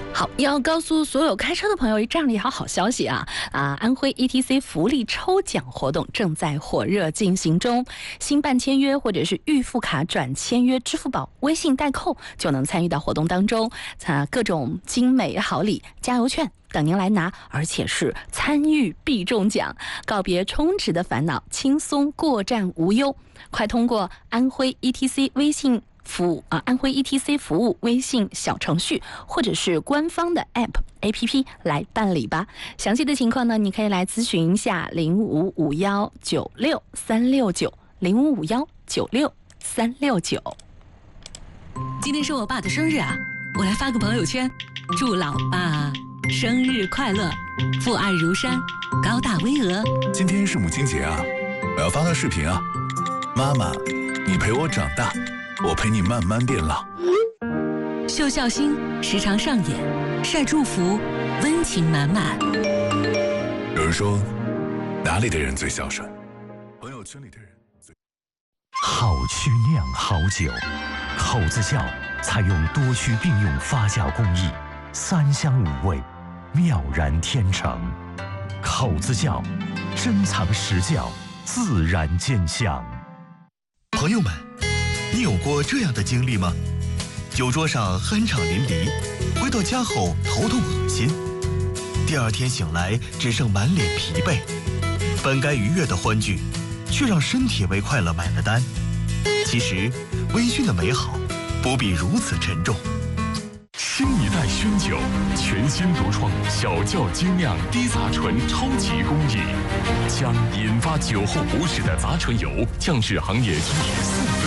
好，要告诉所有开车的朋友这样的一条好消息啊！安徽 ETC 福利抽奖活动正在火热进行中，新办签约或者是预付卡转签约支付宝、微信代扣就能参与到活动当中，各种精美好礼、加油券等您来拿，而且是参与必中奖，告别充值的烦恼，轻松过站无忧。快通过安徽 ETC 微信安徽 ETC 服务微信小程序或者是官方的 APP 来办理吧。详细的情况呢，你可以来咨询一下0551963690，0551963699。 今天是我爸的生日啊，我来发个朋友圈，祝老爸生日快乐，父爱如山，高大巍峨。 今天是母亲节啊，我要发个视频啊，妈妈，你陪我长大，我陪你慢慢变老。 秀孝心时常上演，晒祝福，温情满满。 有人说，哪里的人最孝顺？朋友圈里的人最。 好曲酿好酒，口子窖采用多区并用发酵工艺，3香5味，妙然天成。口子窖，珍藏实窖，自然见香。 朋友们，你有过这样的经历吗？酒桌上酣畅淋漓，回到家后头痛恶心，第二天醒来只剩满脸疲惫，本该愉悦的欢聚，却让身体为快乐买了单。其实，微醺的美好不必如此沉重。 新一代熏酒，全新独创小窖精酿低杂醇超级工艺，将引发酒后不适的杂醇油降至行业低